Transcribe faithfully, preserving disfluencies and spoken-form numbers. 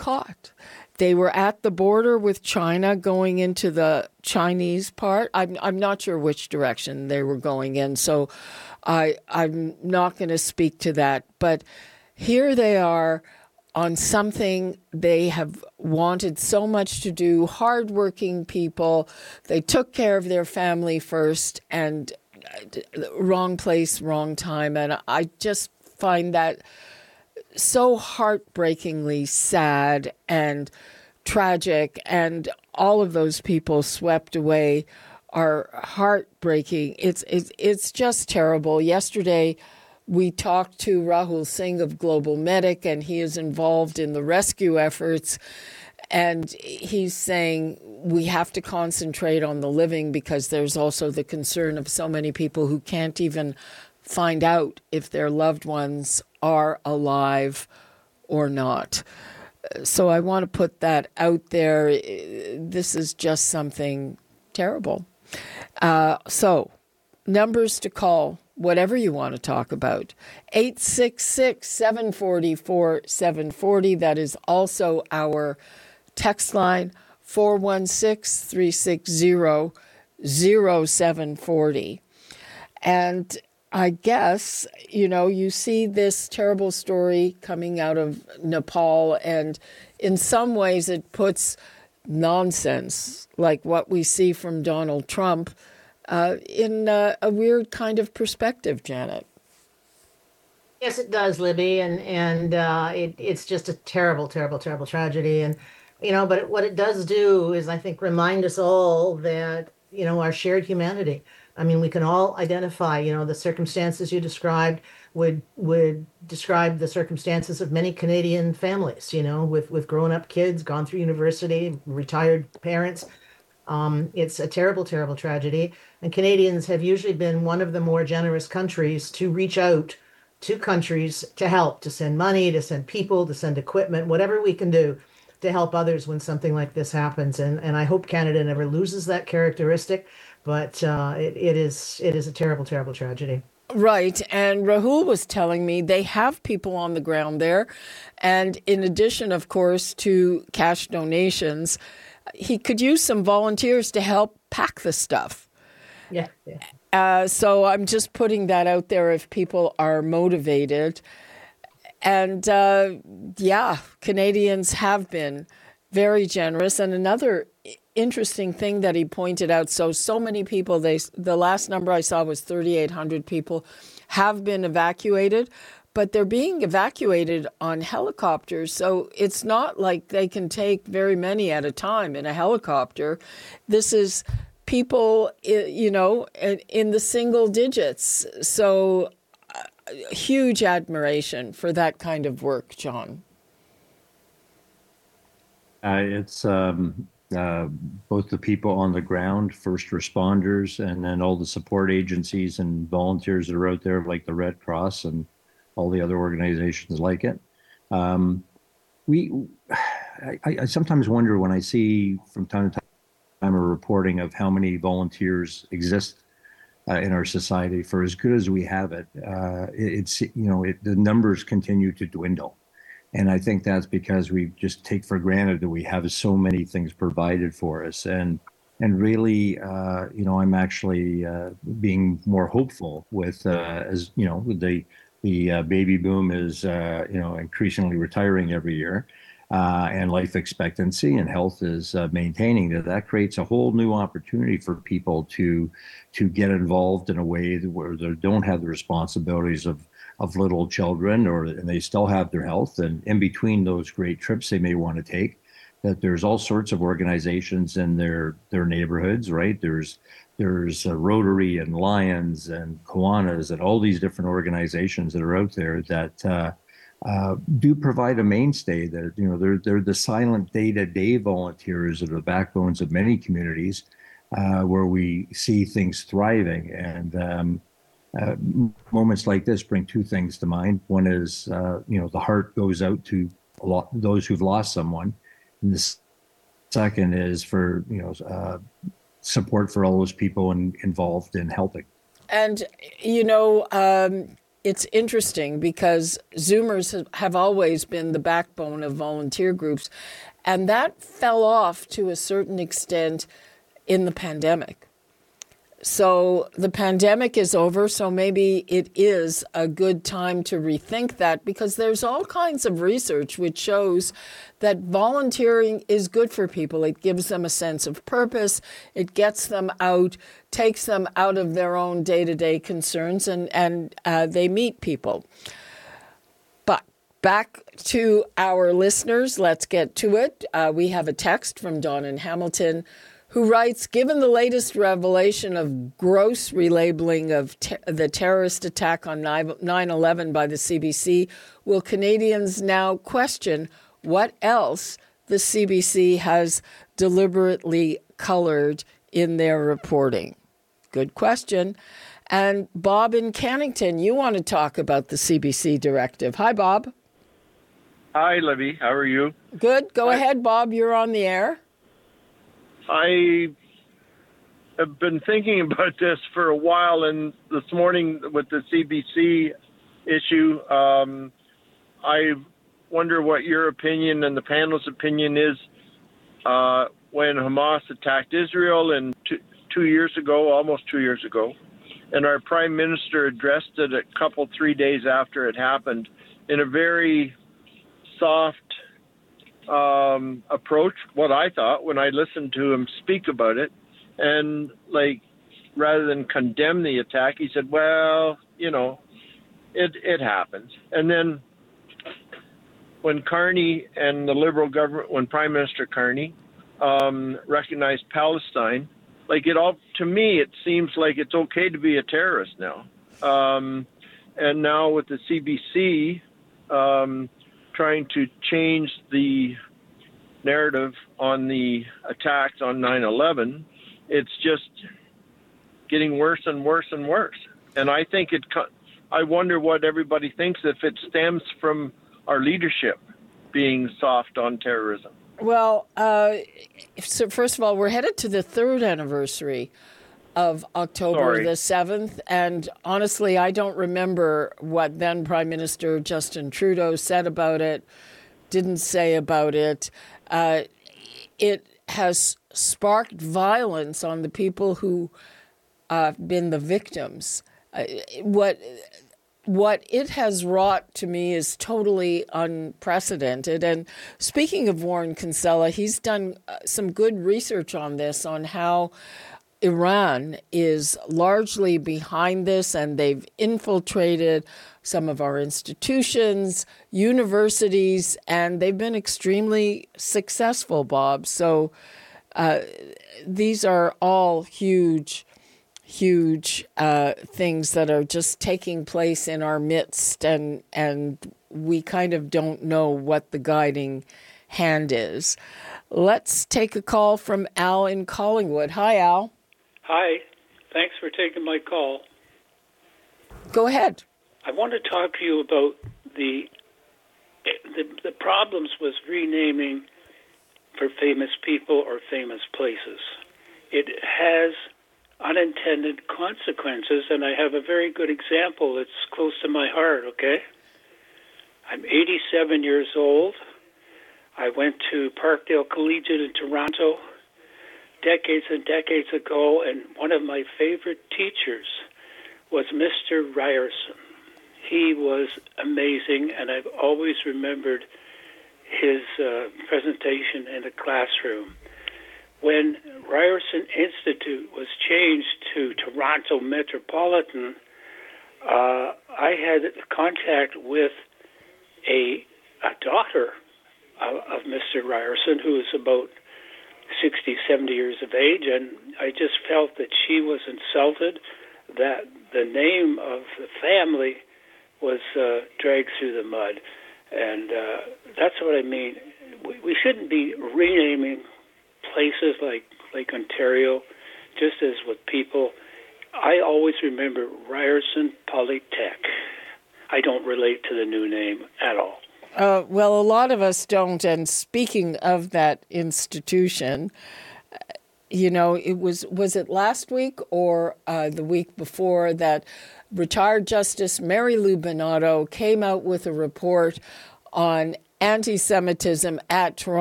caught. They were at the border with China going into the Chinese part. I'm I'm not sure which direction they were going in, so I I'm not going to speak to that. But here they are on something they have wanted so much to do, hardworking people. They took care of their family first, and wrong place, wrong time. And I just find that so heartbreakingly sad and tragic, and all of those people swept away are heartbreaking. It's it's it's just terrible. Yesterday, we talked to Rahul Singh of Global Medic, and he is involved in the rescue efforts. And he's saying we have to concentrate on the living because there's also the concern of so many people who can't even find out if their loved ones are alive or not. So I want to put that out there. This is just something terrible. Uh, so numbers to call, whatever you want to talk about. eight six six, seven four four, seven four zero. That is also our text line, four one six, three six zero, zero seven four zero. And I guess, you know, you see this terrible story coming out of Nepal, and in some ways it puts nonsense, like what we see from Donald Trump, uh, in uh, a weird kind of perspective, Janet. Yes, it does, Libby, and and uh, it it's just a terrible, terrible, terrible tragedy, and you know, but what it does do is, I think, remind us all that you know our shared humanity. I mean, we can all identify, you know, the circumstances you described would would describe the circumstances of many Canadian families, you know, with with grown-up kids, gone through university, retired parents. Um, it's a terrible, terrible tragedy, and Canadians have usually been one of the more generous countries to reach out to countries to help, to send money, to send people, to send equipment, whatever we can do to help others when something like this happens. And and I hope Canada never loses that characteristic, but uh, it, it is it is a terrible, terrible tragedy. Right. And Rahul was telling me they have people on the ground there. And in addition, of course, to cash donations, he could use some volunteers to help pack the stuff. Yeah. yeah. Uh, so I'm just putting that out there if people are motivated. And uh, yeah, Canadians have been very generous. And another interesting thing that he pointed out, so so many people, they the last number I saw was thirty-eight hundred people have been evacuated, but they're being evacuated on helicopters. So it's not like they can take very many at a time in a helicopter. This is people, you know, in the single digits. So uh, huge admiration for that kind of work, John. Uh, it's um, uh, both the people on the ground, first responders, and then all the support agencies and volunteers that are out there, like the Red Cross and all the other organizations like it. Um, we, I, I sometimes wonder when I see from time to time a reporting of how many volunteers exist uh, in our society. For as good as we have it, uh, it it's you know it, the numbers continue to dwindle. And I think that's because we just take for granted that we have so many things provided for us. And and really, uh, you know, I'm actually uh, being more hopeful with, uh, as you know, the the uh, baby boom is, uh, you know, increasingly retiring every year, uh, and life expectancy and health is uh, maintaining. That that creates a whole new opportunity for people to to get involved in a way where they don't have the responsibilities of of little children, or and they still have their health. And in between those great trips they may want to take, that there's all sorts of organizations in their their neighborhoods, right? There's there's uh, Rotary and Lions and Kiwanis and all these different organizations that are out there that uh, uh, do provide a mainstay. That you know they're they're the silent day-to-day volunteers that are the backbones of many communities uh, where we see things thriving. And um, Uh, moments like this bring two things to mind. One is, uh, you know, the heart goes out to a lot, those who've lost someone. And the second is for, you know, uh, support for all those people in, involved in helping. And, you know, um, it's interesting because Zoomers have always been the backbone of volunteer groups, and that fell off to a certain extent in the pandemic. So the pandemic is over, so maybe it is a good time to rethink that, because there's all kinds of research which shows that volunteering is good for people. It gives them a sense of purpose. It gets them out, takes them out of their own day-to-day concerns, and, and uh, they meet people. But back to our listeners, let's get to it. Uh, we have a text from Don in Hamilton, who writes, given the latest revelation of gross relabeling of te- the terrorist attack on nine eleven by the C B C, will Canadians now question what else the C B C has deliberately colored in their reporting? Good question. And Bob in Cannington, you want to talk about the C B C directive. Hi, Bob. Hi, Libby. How are you? Good. Go Hi. ahead, Bob. You're on the air. I have been thinking about this for a while, and this morning with the C B C issue, um, I wonder what your opinion and the panel's opinion is. Uh, when Hamas attacked Israel in two, two years ago, almost two years ago, and our prime minister addressed it a couple, three days after it happened in a very soft um, approach, what I thought when I listened to him speak about it. And like, rather than condemn the attack, he said, well, you know, it, it happens. And then when Carney and the Liberal government, when Prime Minister Carney um, recognized Palestine, like it all, to me, it seems like it's okay to be a terrorist now. Um, and now with the C B C um, trying to change the narrative on the attacks on nine eleven, it's just getting worse and worse and worse. And I think it, I wonder what everybody thinks, if it stems from our leadership being soft on terrorism. Well, uh, so first of all, we're headed to the third anniversary of October Sorry. the seventh. And honestly, I don't remember what then Prime Minister Justin Trudeau said about it, didn't say about it. Uh, it has sparked violence on the people who have uh, been the victims. Uh, what what it has wrought to me is totally unprecedented. And speaking of Warren Kinsella, he's done uh, some good research on this, on how Iran is largely behind this, and they've infiltrated some of our institutions, universities, and they've been extremely successful, Bob. So uh, these are all huge, huge uh, things that are just taking place in our midst, and and we kind of don't know what the guiding hand is. Let's take a call from Al in Collingwood. Hi, Al. Hi. Thanks for taking my call. Go ahead. I want to talk to you about the the, the problems with renaming for famous people or famous places. It has unintended consequences, and I have a very good example that's close to my heart, okay? I'm eighty-seven years old. I went to Parkdale Collegiate in Toronto decades and decades ago, and one of my favorite teachers was Mister Ryerson. He was amazing, and I've always remembered his uh, presentation in the classroom. When Ryerson Institute was changed to Toronto Metropolitan, uh, I had contact with a, a daughter of, of Mister Ryerson, who is about sixty, seventy years of age, and I just felt that she was insulted, that the name of the family was uh, dragged through the mud. And uh, that's what I mean. We, we shouldn't be renaming places like Lake Ontario, just as with people. I always remember Ryerson Polytech. I don't relate to the new name at all. Uh, well, a lot of us don't. And speaking of that institution, you know, it was, was it last week or uh, the week before that retired Justice Mary Lou Benotto came out with a report on anti-Semitism at Toronto